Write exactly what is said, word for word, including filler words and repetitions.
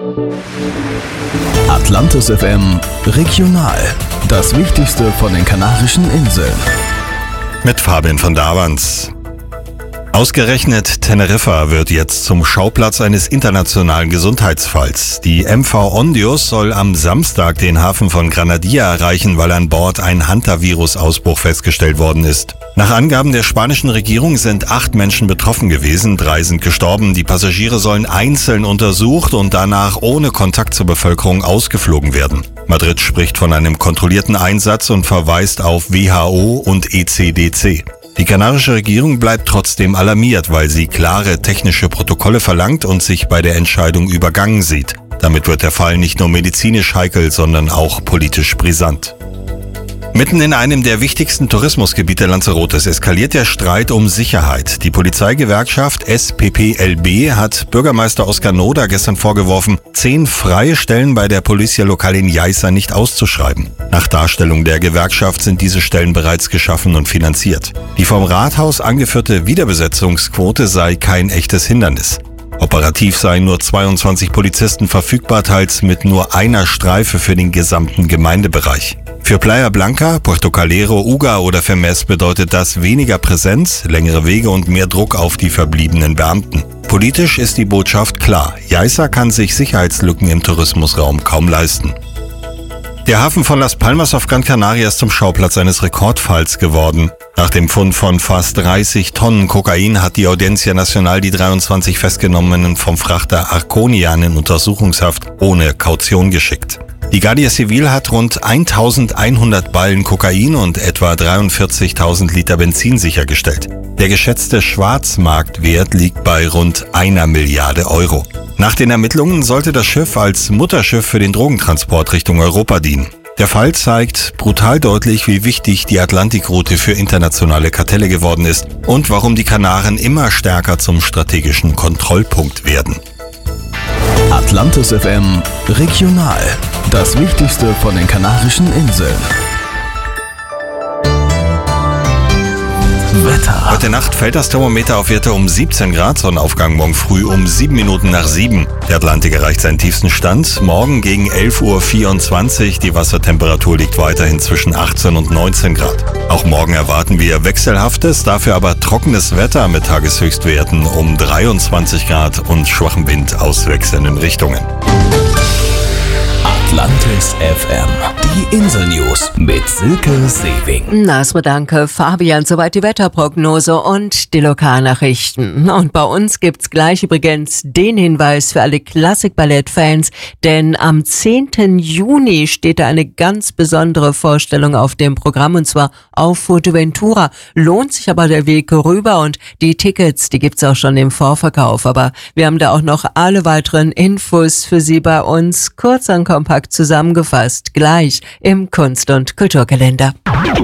Atlantis F M Regional. Das Wichtigste von den Kanarischen Inseln. Mit Fabian von Davans. Ausgerechnet Teneriffa wird jetzt zum Schauplatz eines internationalen Gesundheitsfalls. Die M V Ondius soll am Samstag den Hafen von Granadilla erreichen, weil an Bord ein Hantavirus-Ausbruch festgestellt worden ist. Nach Angaben der spanischen Regierung sind acht Menschen betroffen gewesen, drei sind gestorben. Die Passagiere sollen einzeln untersucht und danach ohne Kontakt zur Bevölkerung ausgeflogen werden. Madrid spricht von einem kontrollierten Einsatz und verweist auf W H O und E C D C. Die kanarische Regierung bleibt trotzdem alarmiert, weil sie klare technische Protokolle verlangt und sich bei der Entscheidung übergangen sieht. Damit wird der Fall nicht nur medizinisch heikel, sondern auch politisch brisant. Mitten in einem der wichtigsten Tourismusgebiete Lanzarotes eskaliert der Streit um Sicherheit. Die Polizeigewerkschaft S P P L B hat Bürgermeister Oscar Noda gestern vorgeworfen, zehn freie Stellen bei der Polizia Local in Yaiza nicht auszuschreiben. Nach Darstellung der Gewerkschaft sind diese Stellen bereits geschaffen und finanziert. Die vom Rathaus angeführte Wiederbesetzungsquote sei kein echtes Hindernis. Operativ seien nur zweiundzwanzig Polizisten verfügbar, teils mit nur einer Streife für den gesamten Gemeindebereich. Für Playa Blanca, Puerto Calero, Uga oder Fermes bedeutet das weniger Präsenz, längere Wege und mehr Druck auf die verbliebenen Beamten. Politisch ist die Botschaft klar. Yaiza kann sich Sicherheitslücken im Tourismusraum kaum leisten. Der Hafen von Las Palmas auf Gran Canaria ist zum Schauplatz eines Rekordfalls geworden. Nach dem Fund von fast dreißig Tonnen Kokain hat die Audiencia Nacional die dreiundzwanzig Festgenommenen vom Frachter Arconian in Untersuchungshaft ohne Kaution geschickt. Die Guardia Civil hat rund eintausendeinhundert Ballen Kokain und etwa dreiundvierzigtausend Liter Benzin sichergestellt. Der geschätzte Schwarzmarktwert liegt bei rund einer Milliarde Euro. Nach den Ermittlungen sollte das Schiff als Mutterschiff für den Drogentransport Richtung Europa dienen. Der Fall zeigt brutal deutlich, wie wichtig die Atlantikroute für internationale Kartelle geworden ist und warum die Kanaren immer stärker zum strategischen Kontrollpunkt werden. Atlantis F M Regional. Das Wichtigste von den Kanarischen Inseln. Wetter. Heute Nacht fällt das Thermometer auf Werte um siebzehn Grad, Sonnenaufgang morgen früh um sieben Minuten nach sieben. Der Atlantik erreicht seinen tiefsten Stand. Morgen gegen elf Uhr vierundzwanzig. Die Wassertemperatur liegt weiterhin zwischen achtzehn und neunzehn Grad. Auch morgen erwarten wir wechselhaftes, dafür aber trockenes Wetter mit Tageshöchstwerten um dreiundzwanzig Grad und schwachem Wind aus wechselnden Richtungen. Atlantis F M. Die Insel-News mit Silke Sewing. Nasre, danke, Fabian. Soweit die Wetterprognose und die Lokalnachrichten. Und bei uns gibt's gleich übrigens den Hinweis für alle Klassikballett-Fans, denn am zehnten Juni steht da eine ganz besondere Vorstellung auf dem Programm, und zwar auf Fuerteventura. Lohnt sich aber der Weg rüber, und die Tickets, die gibt's auch schon im Vorverkauf. Aber wir haben da auch noch alle weiteren Infos für Sie bei uns kurz und kompakt zusammengefasst, gleich im Kunst- und Kulturkalender.